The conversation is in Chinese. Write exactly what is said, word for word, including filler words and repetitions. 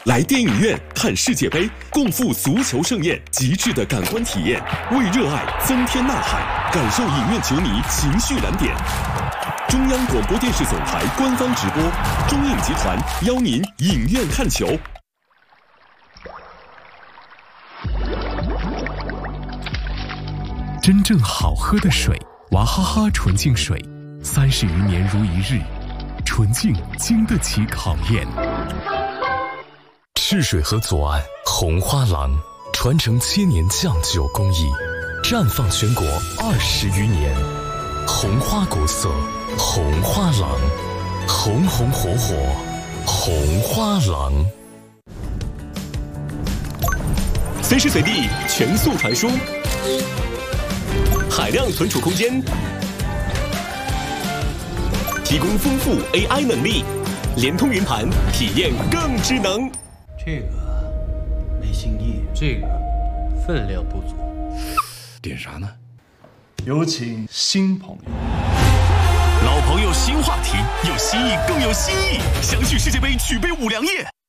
来电影院看世界杯，共赴足球盛宴，极致的感官体验，为热爱增添呐喊，感受影院球迷情绪燃点。中央广播电视总台官方直播，中影集团邀您影院看球。 真正好喝的水，娃哈哈纯净水，三十余年如一日，纯净经得起考验。 赤水河左岸红花廊，传承千年酱酒工艺，绽放全国二十余年。红花国色，红花廊，红红火火，红花廊。 随时随地全速传输，海量存储空间，提供丰富 A I 能力，联通云盘，体验更智能。 这个没新意，这个分量不足。 点啥呢？ 有请新朋友。 老朋友新话题，有新意更有新意，相聚世界杯，举杯五粮液。